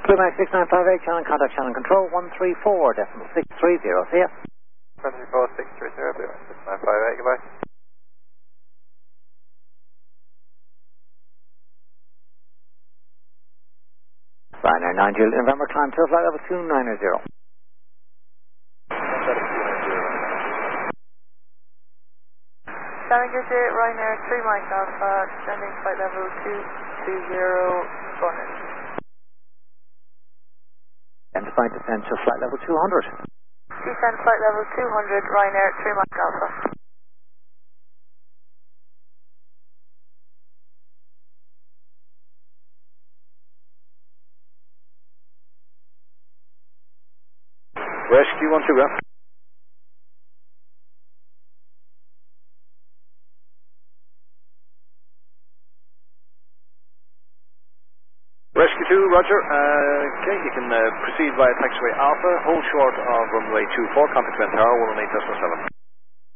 Max 6958, channel contact, channel control 134.630. See ya. 134.630, Blue Max 6958, goodbye. Ryanair 9 Juliet November, climb to flight level 290. Challenger J, Ryanair 3 Mike Alpha, descending flight level 220, bonus. Identify descent to flight level 200. Descend flight level 200, Ryanair 3 Mike Alpha. Rescue 1 2, go. Rescue 2, roger. Okay, you can proceed via taxiway Alpha, hold short of runway 24, contact Tower 118.7.